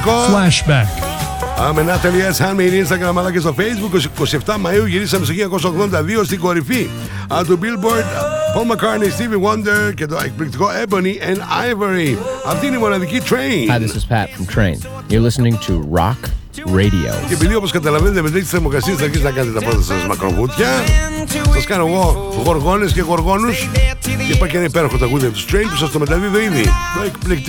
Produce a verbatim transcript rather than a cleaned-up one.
Flashback. Με Natalie S. Handmade Instagram αλλά και στο Facebook. είκοσι επτά Μαΐου γυρίσαμε στο χίλια εννιακόσια ογδόντα δύο στην κορυφή uh, του Billboard. Paul McCartney, Stevie Wonder και το εκπληκτικό Ebony and Ivory. Αυτή είναι η μοναδική Train. Hi, this is Pat from Train. You're listening to Rock Radio. Και επειδή όπως καταλαβαίνετε με τέτοιες θερμοκρασίες θα αρχίσετε να κάνετε τα πρώτα σας μακροβούτια. Σας κάνω εγώ γοργόνες και γοργόνους. Και υπάρχει και ένα υπέροχο τραγούδι από τους Train που σας το μεταδίδω ήδη. Το εκπληκτικό